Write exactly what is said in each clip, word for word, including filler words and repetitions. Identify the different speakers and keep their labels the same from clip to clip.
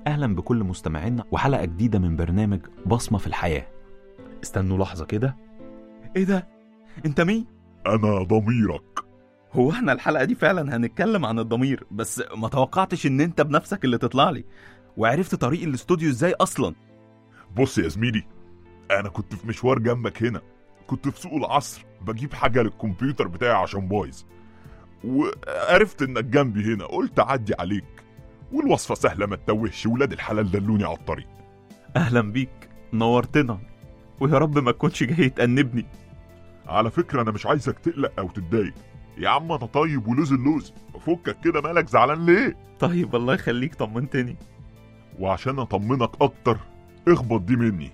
Speaker 1: أهلا بكل مستمعينا وحلقة جديدة من برنامج بصمة في الحياة. استنوا لحظة كده. ايه ده؟ انت مين؟
Speaker 2: أنا ضميرك.
Speaker 1: هو احنا الحلقة دي فعلا هنتكلم عن الضمير، بس ما توقعتش ان انت بنفسك اللي تطلع لي. وعرفت طريق الاستوديو ازاي اصلا؟
Speaker 2: بص يا زميلي، أنا كنت في مشوار جنبك هنا، كنت في سوق العصر بجيب حاجة للكمبيوتر بتاعي عشان بايظ، وعرفت انك جنبي هنا، قلت اعدي عليك، والوصفة سهلة ما تتوهش، ولاد الحلال دلوني على الطريق.
Speaker 1: اهلا بيك، نورتنا، ويا رب ما تكونش جاي تأنبني.
Speaker 2: على فكرة أنا مش عايزك تقلق أو تتضايق يا عم، أنا طيب ولوز اللوز، فكك كده، مالك زعلان ليه؟
Speaker 1: طيب الله يخليك، طمنتني.
Speaker 2: وعشان أطمنك أكتر اخبط دي مني.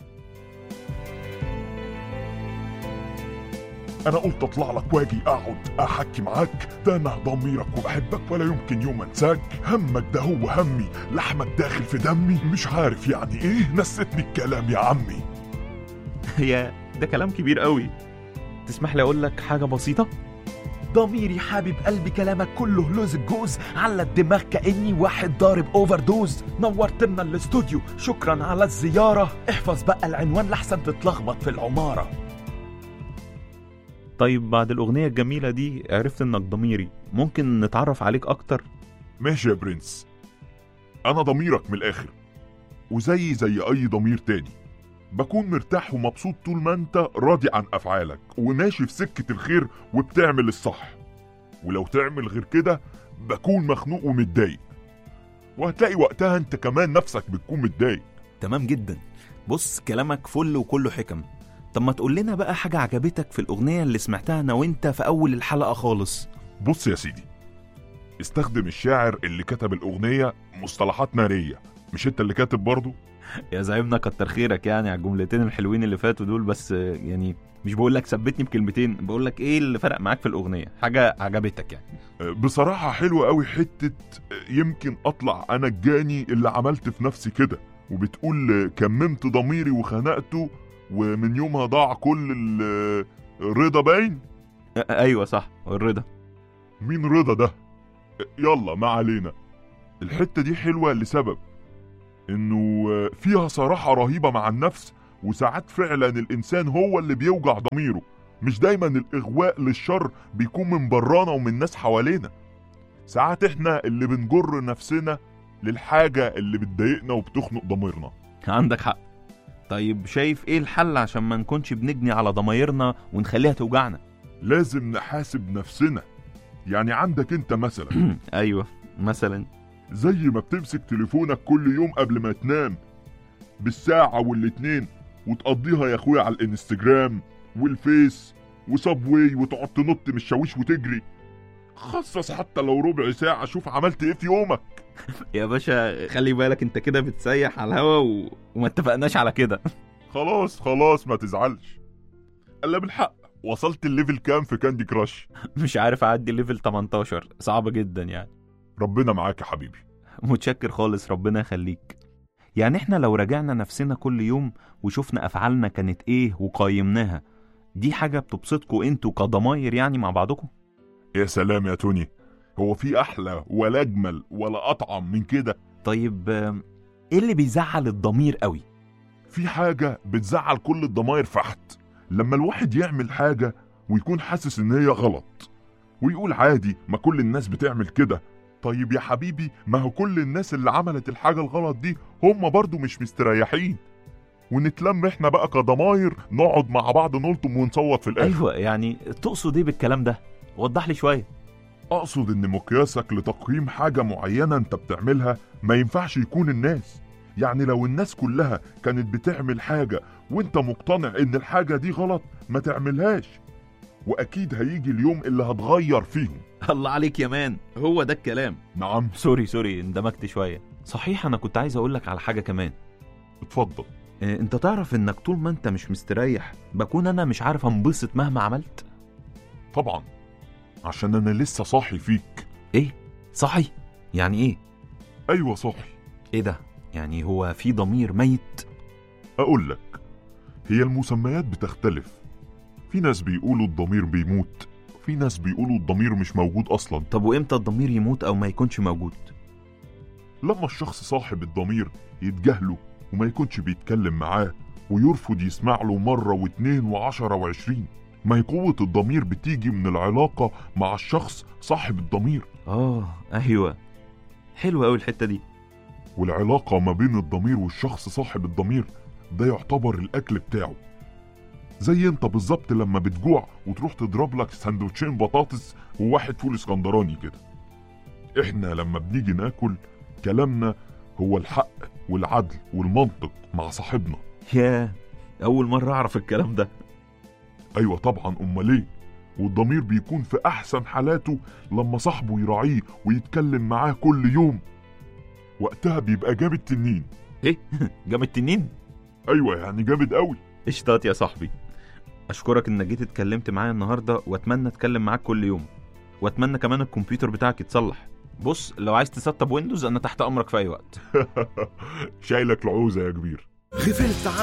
Speaker 2: أنا قلت أطلع لك واجي أقعد أحكي معاك، ده أنا ضميرك وبحبك ولا يمكن يوم أنساك، همك ده هو همي، لحمك داخل في دمي، مش عارف يعني إيه نسيتني الكلام يا عمي.
Speaker 1: يا ده كلام كبير قوي. تسمح لي اقول لك حاجة بسيطة؟ ضميري حبيب قلبي كلامك كله لوز الجوز، على الدماغ كأني واحد ضارب اوفر دوز. نورتنا الاستوديو، شكرا على الزيارة، احفظ بقى العنوان لحسن تتلخبط في العمارة. طيب بعد الأغنية الجميلة دي عرفت انك ضميري، ممكن نتعرف عليك اكتر؟
Speaker 2: ماشي يا برنس، أنا ضميرك من الآخر، وزي زي أي ضمير تاني، بكون مرتاح ومبسوط طول ما انت راضي عن افعالك وماشي في سكة الخير وبتعمل الصح، ولو تعمل غير كده بكون مخنوق ومتضايق، وهتلاقي وقتها انت كمان نفسك بتكون متضايق.
Speaker 1: تمام جدا. بص كلامك فل وكله حكم. طب ما تقول لنا بقى حاجة عجبتك في الأغنية اللي سمعتها أنا وإنت في أول الحلقة خالص.
Speaker 2: بص يا سيدي، استخدم الشاعر اللي كتب الأغنية مصطلحات نارية، مش انت اللي كاتب برضو؟
Speaker 1: يا زعيمنا كتر خيرك يعني على الجملتين الحلوين اللي فاتوا دول، بس يعني مش بقول لك ثبتني بكلمتين، بقول لك ايه اللي فرق معاك في الأغنية، حاجة عجبتك يعني.
Speaker 2: بصراحة حلوة قوي حتة يمكن أطلع أنا الجاني اللي عملت في نفسي كده، وبتقول كممت ضميري وخنقته ومن يومها ضاع كل الرضا باين.
Speaker 1: ايوه صح، الرضا.
Speaker 2: مين رضا ده؟ يلا ما علينا. الحتة دي حلوة لسبب انه فيها صراحة رهيبة مع النفس، وساعات فعلا الانسان هو اللي بيوجع ضميره، مش دايما الاغواء للشر بيكون من برانا ومن ناس حوالينا، ساعات احنا اللي بنجر نفسنا للحاجة اللي بتضايقنا وبتخنق ضميرنا.
Speaker 1: عندك حق. طيب شايف ايه الحل عشان ما نكونش بنجني على ضمايرنا ونخليها توجعنا؟
Speaker 2: لازم نحاسب نفسنا. يعني عندك انت مثلا
Speaker 1: ايوه مثلا
Speaker 2: زي ما بتمسك تليفونك كل يوم قبل ما تنام بالساعة والاتنين وتقضيها يا اخويا على الانستجرام والفيس وصابواي وتقعد تنط من الشاويش وتجري، خصص حتى لو ربع ساعة شوف عملت ايه في يومك.
Speaker 1: يا باشا خلي بالك انت كده بتسيح على الهوا و... وما اتفقناش على كده.
Speaker 2: خلاص خلاص ما تزعلش. الا بالحق وصلت الليفل كام في كاندي كراش؟
Speaker 1: مش عارف اعدي ليفل تمنتاشر، صعب جدا يعني.
Speaker 2: ربنا معاك يا حبيبي.
Speaker 1: متشكر خالص، ربنا يخليك. يعني احنا لو راجعنا نفسنا كل يوم وشوفنا افعالنا كانت ايه وقيمناها، دي حاجة بتبسطكوا انتوا كضماير يعني مع بعضكم؟
Speaker 2: يا سلام يا توني، هو في احلى ولا اجمل ولا اطعم من كده؟
Speaker 1: طيب ايه اللي بيزعل الضمير قوي؟
Speaker 2: في حاجة بتزعل كل الضماير فحت، لما الواحد يعمل حاجة ويكون حاسس ان هي غلط ويقول عادي ما كل الناس بتعمل كده. طيب يا حبيبي، ما هو كل الناس اللي عملت الحاجة الغلط دي هم برضو مش مستريحين، ونتلم احنا بقى كضماير نقعد مع بعض نلطم ونصوت في الاخر.
Speaker 1: ايوه يعني تقصد ايه بالكلام ده؟ وضح لي شوية.
Speaker 2: اقصد ان مقياسك لتقييم حاجة معينة انت بتعملها ما ينفعش يكون الناس. يعني لو الناس كلها كانت بتعمل حاجة وانت مقتنع ان الحاجة دي غلط ما تعملهاش، واكيد هيجي اليوم اللي هتغير فيهم.
Speaker 1: الله عليك يا مان، هو ده الكلام.
Speaker 2: نعم.
Speaker 1: سوري سوري اندمجت شوية. صحيح انا كنت عايز اقولك على حاجة كمان.
Speaker 2: اتفضل.
Speaker 1: اه انت تعرف انك طول ما انت مش مستريح بكون انا مش عارف انبسط مهما عملت.
Speaker 2: طبعا عشان انا لسه صاحي فيك.
Speaker 1: ايه صاحي؟ يعني ايه؟
Speaker 2: ايوه صاحي.
Speaker 1: ايه ده؟ يعني هو في ضمير ميت؟
Speaker 2: اقول لك، هي المسميات بتختلف، في ناس بيقولوا الضمير بيموت، في ناس بيقولوا الضمير مش موجود اصلا.
Speaker 1: طب وامتى الضمير يموت او ما يكونش موجود؟
Speaker 2: لما الشخص صاحب الضمير يتجاهله وما يكونش بيتكلم معاه ويرفض يسمع له مرة واتنين وعشرة وعشرين، ما هي قوة الضمير بتيجي من العلاقة مع الشخص صاحب الضمير.
Speaker 1: اه ايوه، حلوة اوي الحتة دي.
Speaker 2: والعلاقة ما بين الضمير والشخص صاحب الضمير ده يعتبر الأكل بتاعه. زي انت بالظبط لما بتجوع وتروح تضرب لك سندوتشين بطاطس وواحد فول اسكندراني كده. احنا لما بنيجي ناكل كلامنا هو الحق والعدل والمنطق مع صاحبنا.
Speaker 1: يا اول مرة اعرف الكلام ده.
Speaker 2: ايوه طبعا، امال ايه؟ والضمير بيكون في احسن حالاته لما صاحبه يراعيه ويتكلم معاه كل يوم، وقتها بيبقى جامد تنين.
Speaker 1: ايه جامد تنين؟
Speaker 2: ايوه يعني جامد قوي.
Speaker 1: اشتات يا صاحبي، اشكرك انك جيت اتكلمت معايا النهارده، واتمنى اتكلم معاك كل يوم، واتمنى كمان الكمبيوتر بتاعك يتصلح. بص لو عايز تسطب ويندوز انا تحت امرك في اي وقت.
Speaker 2: شايلك العوزة يا كبير.
Speaker 3: غفلت